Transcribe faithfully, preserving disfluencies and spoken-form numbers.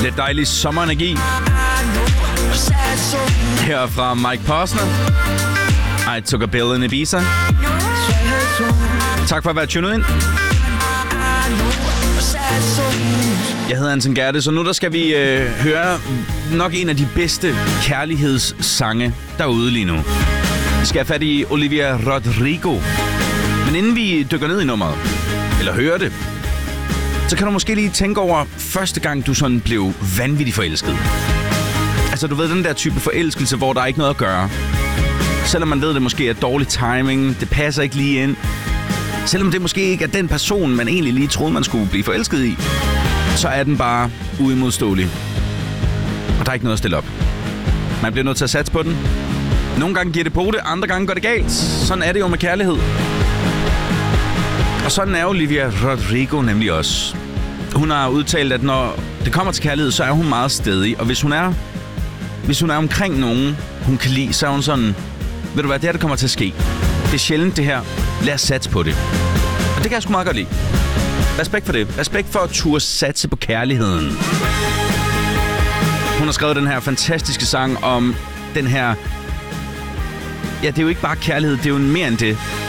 Lidt dejlig sommerenergi. Her fra Mike Posner. I took a bill in Ibiza. Tak for at være tunet ind. Jeg hedder Anton Gerte, så nu der skal vi øh, høre nok en af de bedste kærlighedssange derude lige nu. Vi skal have fat i Olivia Rodrigo. Men inden vi dykker ned i nummeret, eller hører det, så kan du måske lige tænke over første gang, du sådan blev vanvittigt forelsket. Altså, du ved, den der type forelskelse, hvor der er ikke noget at gøre. Selvom man ved, det måske er dårlig timing, det passer ikke lige ind. Selvom det måske ikke er den person, man egentlig lige troede, man skulle blive forelsket i, så er den bare uimodståelig. Og der er ikke noget at stille op. Man bliver nødt til at satse på den. Nogle gange giver det på det, andre gange går det galt. Sådan er det jo med kærlighed. Og sådan er Olivia Rodrigo nemlig også. Hun har udtalt, at når det kommer til kærlighed, så er hun meget stædig. Og hvis hun er, hvis hun er omkring nogen, hun kan lide, så er hun sådan, ved du hvad, det her, det kommer til at ske. Det er sjældent det her. Lad os satse på det. Og det kan jeg sgu meget godt lide. Respekt for det. Respekt for at turde satse på kærligheden. Hun har skrevet den her fantastiske sang om den her... Ja, det er jo ikke bare kærlighed, det er jo mere end det.